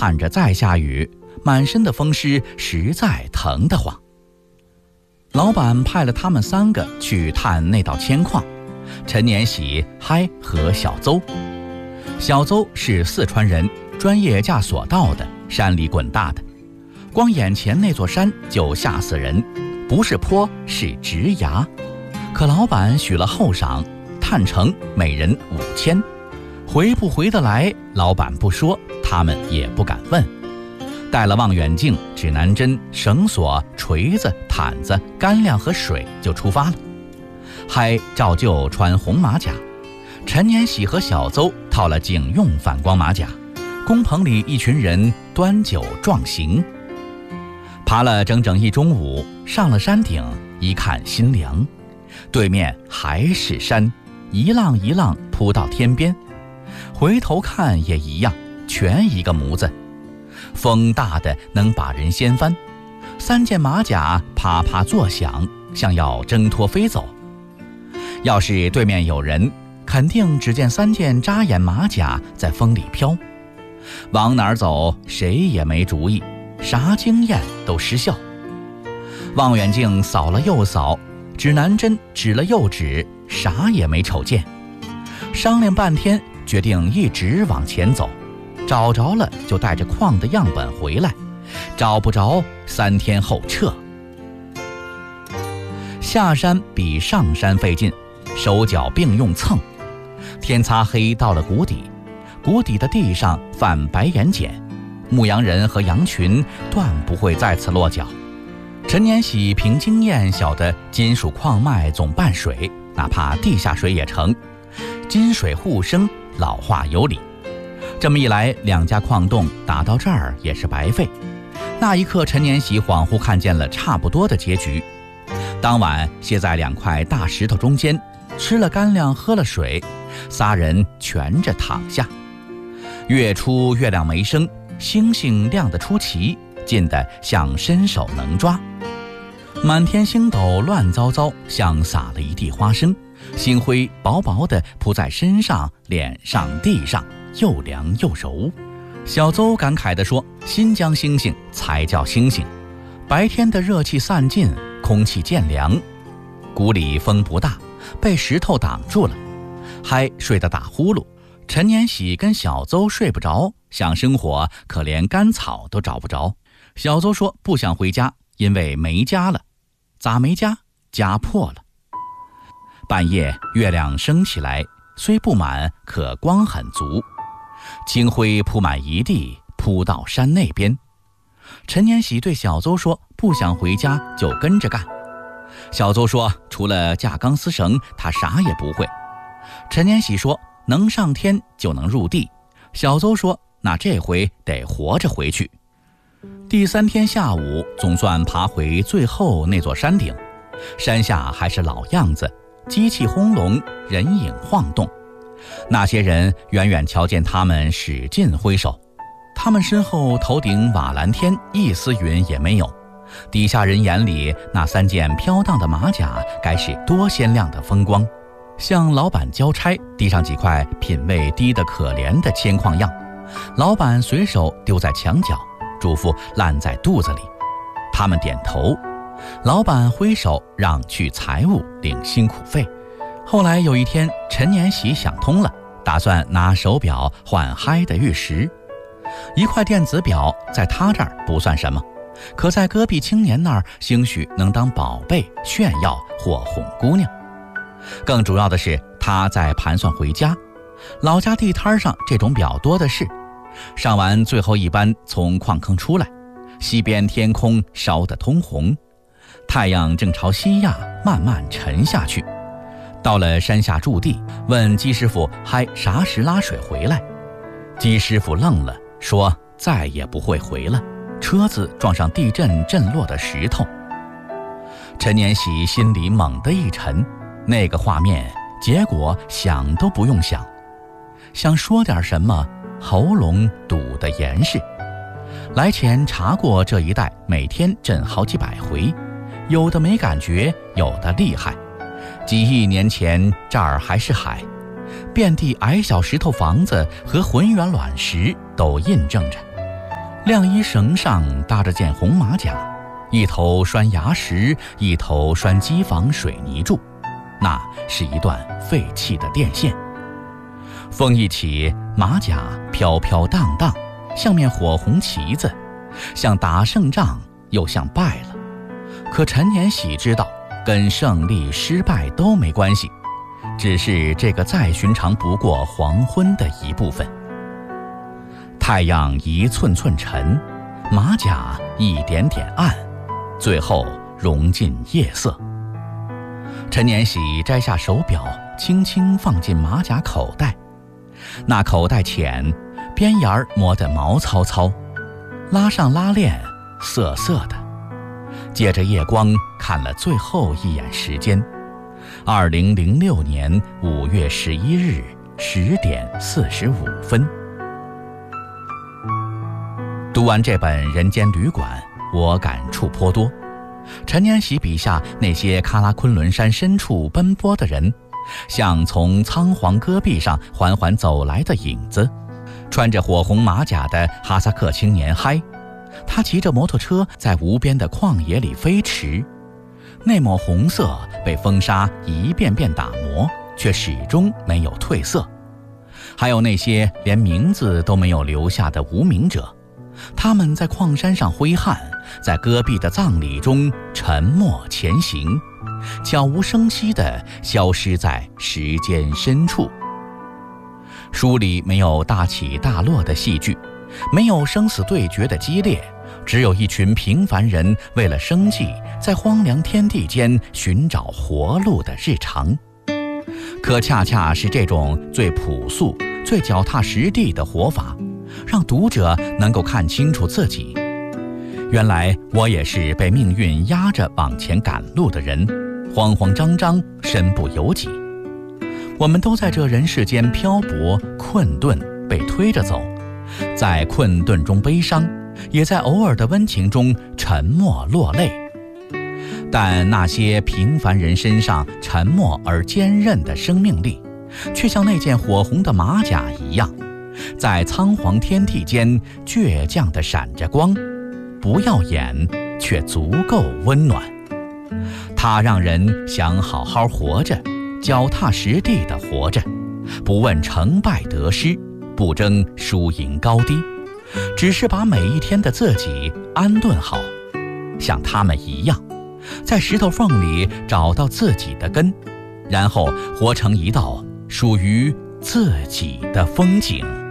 盼着再下雨，满身的风湿实在疼得慌。老板派了他们3个去探那道铅矿，陈年喜、嗨和小邹。小邹是四川人，专业架索道的，山里滚大的，光眼前那座山就吓死人，不是坡是直崖。可老板许了厚赏，探成每人5000，回不回得来老板不说，他们也不敢问。带了望远镜、指南针、绳索、锤子、毯子、干粮和水就出发了。嗨照旧穿红马甲，陈年喜和小邹套了警用反光马甲，工棚里一群人端酒壮行。爬了整整1中午，上了山顶，一看心凉，对面还是山，一浪一浪扑到天边，回头看也一样，全一个模子。风大的能把人掀翻，3件马甲啪啪作响，像要挣脱飞走。要是对面有人，肯定只见3件扎眼马甲在风里飘，往哪儿走谁也没主意，啥经验都失效。望远镜扫了又扫，指南针指了又指，啥也没瞅见。商量半天，决定一直往前走，找着了就带着矿的样本回来，找不着3天后撤。下山比上山费劲，手脚并用蹭。天擦黑到了谷底，谷底的地上泛白眼碱，牧羊人和羊群断不会在此落脚。陈年喜凭经验晓得金属矿脉总伴水，哪怕地下水也成，金水互生，老话有理。这么一来，2家矿洞打到这儿也是白费。那一刻，陈年喜恍惚看见了差不多的结局。当晚歇在2块大石头中间，吃了干粮，喝了水，3人蜷着躺下。月出月亮没声，星星亮得出奇，近得像伸手能抓。满天星斗乱糟糟，像撒了一地花生，星辉薄薄地铺在身上、脸上、地上，又凉又柔。小邹感慨地说：“新疆星星才叫星星。”白天的热气散尽，空气渐凉，谷里风不大，被石头挡住了。嗨睡得打呼噜，陈年喜跟小邹睡不着，想生火，可连干草都找不着。小邹说不想回家，因为没家了。咋没家？家破了。半夜月亮升起来，虽不满，可光很足，清辉铺满一地，铺到山那边。陈年喜对小邹说不想回家就跟着干。小邹说除了架钢丝绳，他啥也不会。陈年喜说能上天就能入地。小邹说那这回得活着回去。第3天下午，总算爬回最后那座山顶，山下还是老样子，机器轰隆，人影晃动。那些人远远瞧见他们，使劲挥手。他们身后头顶瓦蓝天，一丝云也没有。底下人眼里那3件飘荡的马甲，该是多鲜亮的风光。向老板交差，递上几块品味低得可怜的铅矿样，老板随手丢在墙角，嘱咐烂在肚子里。他们点头，老板挥手让去财务领辛苦费。后来有一天，陈年喜想通了，打算拿手表换嗨的玉石。一块电子表在他这儿不算什么，可在戈壁青年那儿兴许能当宝贝炫耀或哄姑娘。更主要的是，他在盘算回家，老家地摊上这种表多的是。上完最后一班从矿坑出来，西边天空烧得通红，太阳正朝西亚慢慢沉下去。到了山下驻地，问姬师傅还啥时拉水回来。姬师傅愣了，说再也不会回了，车子撞上地震震落的石头。陈年喜心里猛地一沉，那个画面，结果想都不用想，想说点什么，喉咙堵得严实。来前查过这一带每天震好几百回，有的没感觉，有的厉害。几亿年前这儿还是海，遍地矮小石头房子和浑圆卵石都印证着。 晾衣绳上搭着件红马甲，一头拴崖石，一头拴机房水泥柱，那是一段废弃的电线。风一起，马甲飘飘荡荡，像面火红旗子，像打胜仗，又像败了。可陈年喜知道，跟胜利失败都没关系，只是这个再寻常不过黄昏的一部分。太阳一寸寸沉，马甲一点点暗，最后融进夜色。陈年喜摘下手表，轻轻放进马甲口袋，那口袋浅，边沿磨得毛糙糙，拉上拉链，涩涩的。借着夜光看了最后一眼时间，2006年5月11日10点45分。读完这本《人间旅馆》，我感触颇多。陈年喜笔下那些喀拉昆仑山深处奔波的人，像从苍黄戈壁上缓缓走来的影子。穿着火红马甲的哈萨克青年嗨，他骑着摩托车在无边的旷野里飞驰，那抹红色被风沙一遍遍打磨，却始终没有褪色。还有那些连名字都没有留下的无名者，他们在矿山上挥汗，在戈壁的葬礼中沉默前行，悄无声息地消失在时间深处。书里没有大起大落的戏剧，没有生死对决的激烈，只有一群平凡人为了生计，在荒凉天地间寻找活路的日常。可恰恰是这种最朴素、最脚踏实地的活法，让读者能够看清楚自己。原来我也是被命运压着往前赶路的人，慌慌张张，身不由己。我们都在这人世间漂泊困顿，被推着走，在困顿中悲伤，也在偶尔的温情中沉默落泪。但那些平凡人身上沉默而坚韧的生命力，却像那件火红的马甲一样，在苍黄天地间倔强地闪着光，不耀眼，却足够温暖。它让人想好好活着，脚踏实地地活着，不问成败得失，不争输赢高低，只是把每一天的自己安顿好，像他们一样，在石头缝里找到自己的根，然后活成一道属于自己的风景。